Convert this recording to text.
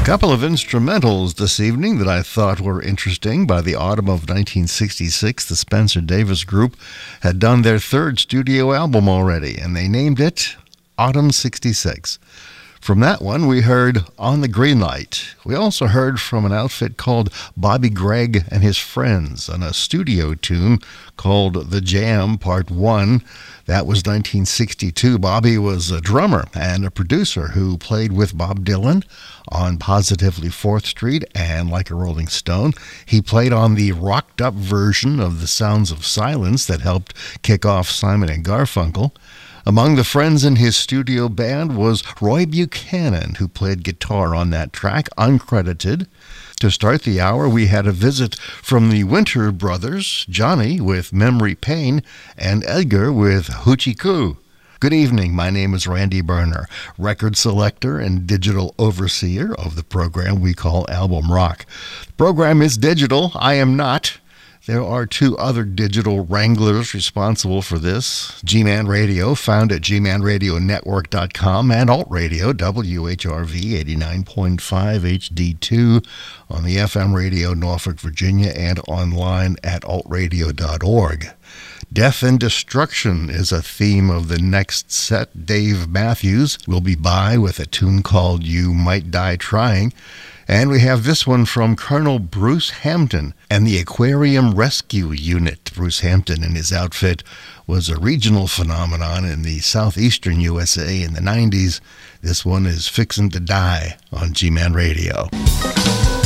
Couple of instrumentals this evening that I thought were interesting. By the autumn of 1966, the Spencer Davis Group had done their third studio album already, and they named it Autumn 66. From that one, we heard On the Green Light. We also heard from an outfit called Bobby Gregg and His Friends on a studio tune called The Jam Part 1. That was 1962. Bobby was a drummer and a producer who played with Bob Dylan on Positively 4th Street and Like a Rolling Stone. He played on the rocked-up version of The Sounds of Silence that helped kick off Simon and Garfunkel. Among the friends in his studio band was Roy Buchanan, who played guitar on that track, uncredited. To start the hour, we had a visit from the Winter Brothers, Johnny with Memory Pain, and Edgar with Hoochie Coo. Good evening, my name is Randy Berner, record selector and digital overseer of the program we call Album Rock. The program is digital, I am not. There are two other digital wranglers responsible for this. G-Man Radio, found at gmanradionetwork.com, and Alt Radio, WHRV 89.5 HD2 on the FM radio Norfolk, Virginia, and online at altradio.org. Death and destruction is a theme of the next set. Dave Matthews will be by with a tune called You Might Die Trying. And we have this one from Colonel Bruce Hampton and the Aquarium Rescue Unit. Bruce Hampton and his outfit was a regional phenomenon in the southeastern USA in the 90s. This one is Fixin' to Die on G-Man Radio.